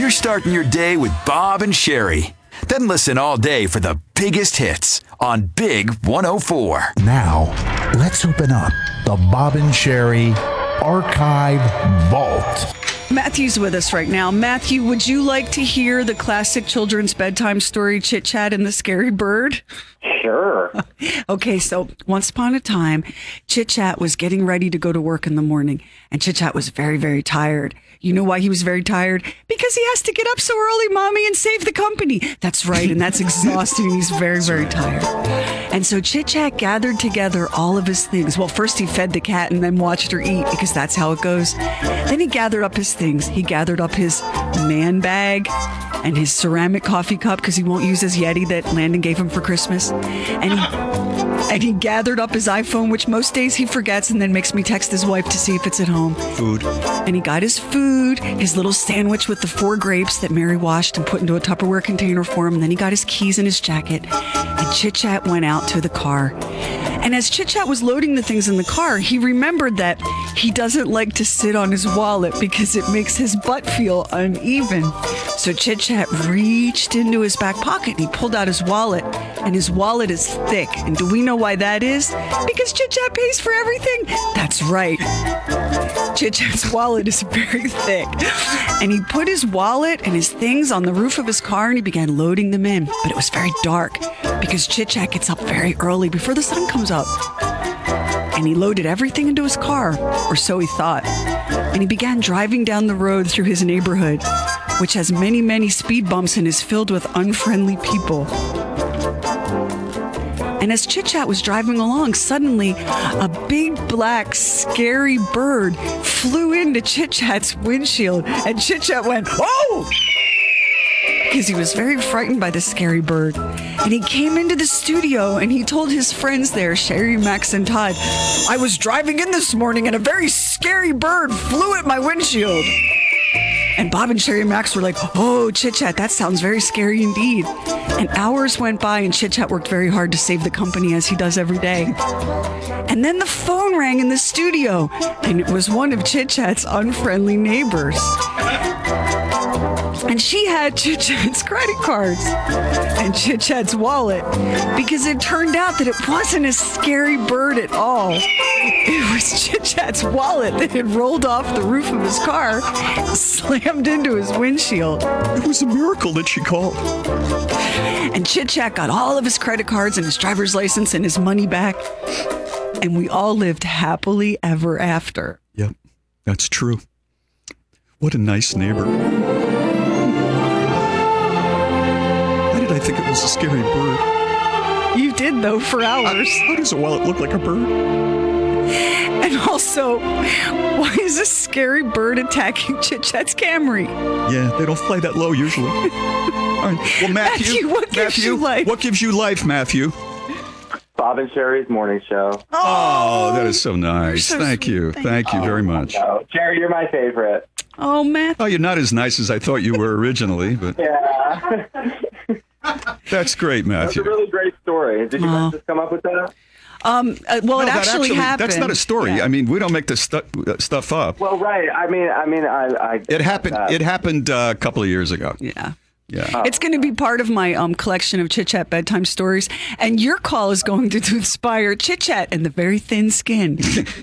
You're starting your day with Bob and Sherry. Then listen all day for the biggest hits on Big 104. Now, let's open up the Bob and Sherry Archive Vault. Matthew's with us right now. Matthew, would you like to hear the classic children's bedtime story, Chit Chat and the Scary Bird? Sure. Okay, so once upon a time, Chit Chat was getting ready to go to work in the morning, and Chit Chat was very, very tired. You know why he was very tired? Because he has to get up so early, Mommy, and save the company. That's right, and that's exhausting. He's very, very tired. And so Chit Chat gathered together all of his things. Well, first he fed the cat and then watched her eat, because that's how it goes. Then he gathered up his things. He gathered up his man bag and his ceramic coffee cup, because he won't use his Yeti that Landon gave him for Christmas. And he gathered up his iPhone, which most days he forgets and then makes me text his wife to see if it's at home. Food. And he got his food, his little sandwich with the 4 grapes that Mary washed and put into a Tupperware container for him. And then he got his keys in his jacket. And Chit Chat went out to the car. And as Chit Chat was loading the things in the car, he remembered that he doesn't like to sit on his wallet because it makes his butt feel uneven. So Chit Chat reached into his back pocket and he pulled out his wallet. And his wallet is thick. And do we know why that is? Because Chit Chat pays for everything. That's right. Chit Chat's wallet is very thick. And he put his wallet and his things on the roof of his car and he began loading them in. But it was very dark because Chit Chat gets up very early before the sun comes up. And he loaded everything into his car, or so he thought. And he began driving down the road through his neighborhood, which has many, many speed bumps and is filled with unfriendly people. And as Chit Chat was driving along, suddenly a big, black, scary bird flew into Chit Chat's windshield. And Chit Chat went, "Oh!" because he was very frightened by the scary bird. And he came into the studio and he told his friends there, Sherry, Max, and Todd, "I was driving in this morning and a very scary bird flew at my windshield." And Bob and Sherry and Max were like, "Oh, Chit Chat, that sounds very scary indeed." And hours went by and Chit Chat worked very hard to save the company, as he does every day. And then the phone rang in the studio, and it was one of Chit Chat's unfriendly neighbors. And she had Chit Chat's credit cards and Chit Chat's wallet, because it turned out that it wasn't a scary bird at all. It was Chit Chat's wallet that had rolled off the roof of his car, slammed into his windshield. It was a miracle that she called. And Chit Chat got all of his credit cards and his driver's license and his money back. And we all lived happily ever after. Yep, that's true. What a nice neighbor. Why did I think it was a scary bird? You did, though, for hours. How does a wallet look like a bird? And also, why is a scary bird attacking Chit Chat's Camry? Yeah, they don't fly that low usually. All right. Well, Matthew, what gives you life? What gives you life, Matthew? Bob and Sherry's morning show. Oh, that is so nice. So Thank you. Thank you very much. Oh, Sherry, you're my favorite. Oh, Matt. Oh, you're not as nice as I thought you were originally, but Yeah. that's great, That's a Matthew. really great story. Did you guys just come up with that? Well, No, it that actually happened. That's not a story. Yeah. I mean, we don't make this stuff up. Well, right. I It happened. It happened a couple of years ago. Yeah. Yeah. It's going to be part of my collection of Chit Chat bedtime stories. And your call is going to inspire Chit Chat and the very thin skin.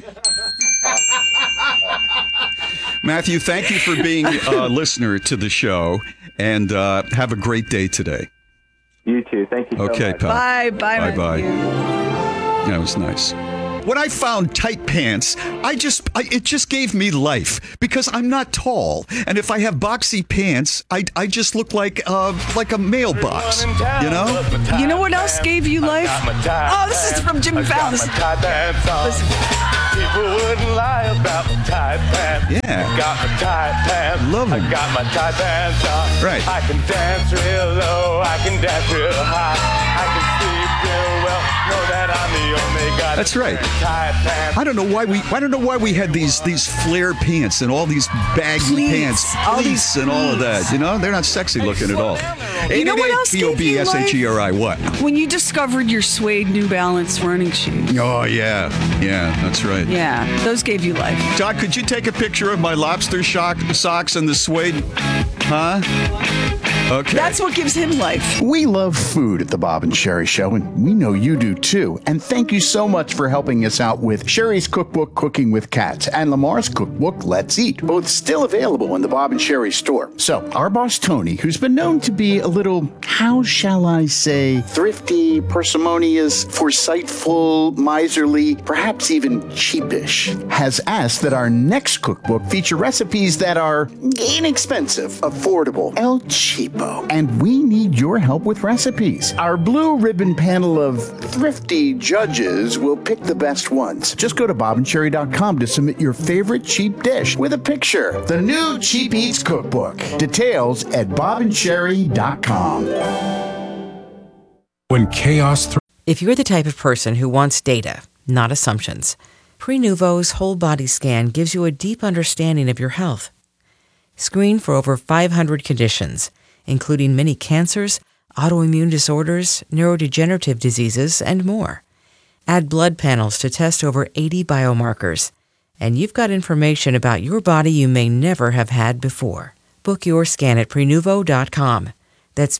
Matthew, thank you for being a listener to the show, and have a great day today. You too. Thank you so Okay, much. pal. Bye, Bye. Matthew. That was nice. When I found tight pants, it just gave me life, because I'm not tall, and if I have boxy pants, I just look like a mailbox, you know? You know what else gave you life? Oh, this is from Jimmy Fallon. Listen. People wouldn't lie about my tight pants. Yeah. Got my tight pants. Love 'em. I got my tight pants on. Right. I can dance real low. I can dance real high. I can sleep real well. Know that I'm the only guy. That's right. Tight pants. I don't know why we had these flare pants and all these baggy Pleats. pants, All these pleats and all of that. You know, they're not sexy looking at all. You know what else gave you life? P-O-B-S-H-E-R-I. What? When you discovered your suede New Balance running shoes. Oh yeah, that's right. Yeah, those gave you life. Todd, could you take a picture of my lobster socks and the suede Huh? Okay. That's what gives him life. We love food at the Bob and Sherry Show, and we know you do too. And thank you so much for helping us out with Sherry's cookbook, Cooking with Cats, and Lamar's cookbook, Let's Eat, both still available in the Bob and Sherry store. So, our boss Tony, who's been known to be a little, how shall I say, thrifty, parsimonious, foresightful, miserly, perhaps even cheapish, has asked that our next cookbook feature recipes that are inexpensive, affordable, El Cheapo. And we need your help with recipes. Our blue ribbon panel of thrifty judges will pick the best ones. Just go to bobandsherry.com to submit your favorite cheap dish with a picture. The new Cheap Eats Cookbook. Details at bobandsherry.com. When chaos If you're the type of person who wants data, not assumptions, Prenuvo's whole body scan gives you a deep understanding of your health. Screen for over 500 conditions, including many cancers, autoimmune disorders, neurodegenerative diseases, and more. Add blood panels to test over 80 biomarkers, and you've got information about your body you may never have had before. Book your scan at Prenuvo.com. That's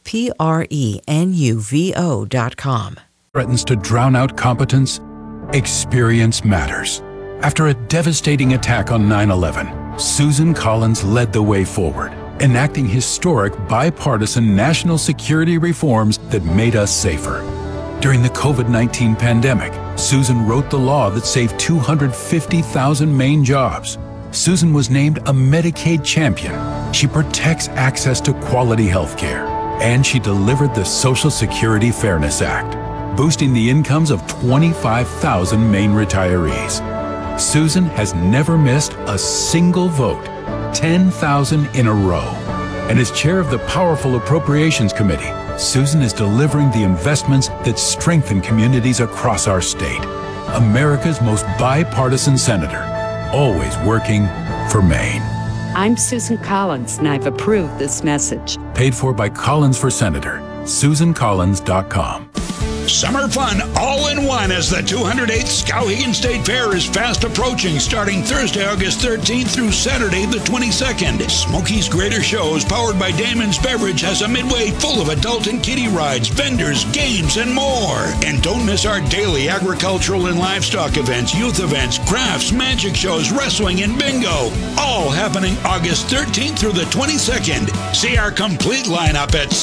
Prenuvo.com. threatens to drown out competence, experience matters. After a devastating attack on 9/11, Susan Collins led the way forward, enacting historic bipartisan national security reforms that made us safer. During the COVID-19 pandemic, Susan wrote the law that saved 250,000 Maine jobs. Susan was named a Medicaid champion. She protects access to quality health care. And she delivered the Social Security Fairness Act, boosting the incomes of 25,000 Maine retirees. Susan has never missed a single vote, 10,000 in a row. And as chair of the powerful Appropriations Committee, Susan is delivering the investments that strengthen communities across our state. America's most bipartisan senator, always working for Maine. I'm Susan Collins, and I've approved this message. Paid for by Collins for Senator. SusanCollins.com. Summer fun all in one as the 208th Skowhegan State Fair is fast approaching, starting Thursday, August 13th through Saturday, the 22nd. Smokey's Greater Shows, powered by Damon's Beverage, has a midway full of adult and kiddie rides, vendors, games, and more. And don't miss our daily agricultural and livestock events, youth events, crafts, magic shows, wrestling, and bingo. All happening August 13th through the 22nd. See our complete lineup at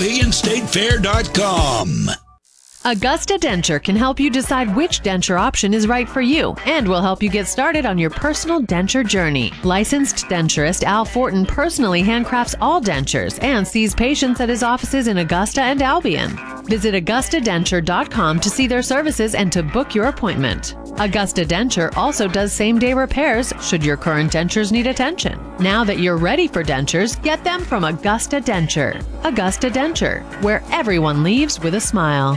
SkowheganStateFair.com. Augusta Denture can help you decide which denture option is right for you and will help you get started on your personal denture journey. Licensed denturist Al Fortin personally handcrafts all dentures and sees patients at his offices in Augusta and Albion. Visit AugustaDenture.com to see their services and to book your appointment. Augusta Denture also does same-day repairs should your current dentures need attention. Now that you're ready for dentures, get them from Augusta Denture. Augusta Denture, where everyone leaves with a smile.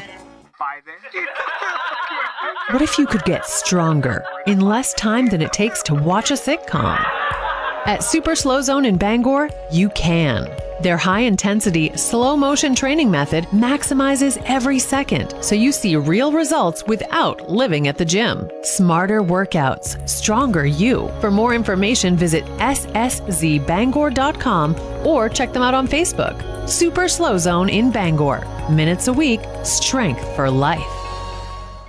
What if you could get stronger in less time than it takes to watch a sitcom? At Super Slow Zone in Bangor, you can. Their high-intensity, slow-motion training method maximizes every second, so you see real results without living at the gym. Smarter workouts, stronger you. For more information, visit sszbangor.com or check them out on Facebook. Super Slow Zone in Bangor. Minutes a week, strength for life.